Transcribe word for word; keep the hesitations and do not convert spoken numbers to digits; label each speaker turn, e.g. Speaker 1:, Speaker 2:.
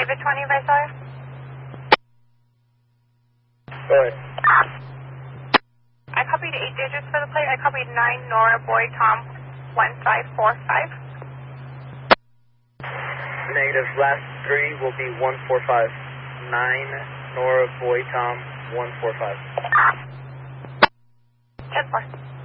Speaker 1: David twenty, Viceroy.
Speaker 2: Go ahead.
Speaker 1: I copied eight digits for the plate. I copied nine Nora Boy Tom one five four five.
Speaker 2: Negative. Last three will be one four five. Nine Nora Boy Tom one four five.
Speaker 1: ten four.